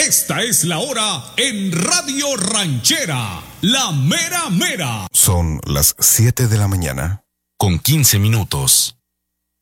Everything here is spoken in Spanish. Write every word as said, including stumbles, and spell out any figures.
Esta es la hora en Radio Ranchera, la mera mera. Son las siete de la mañana, con quince minutos.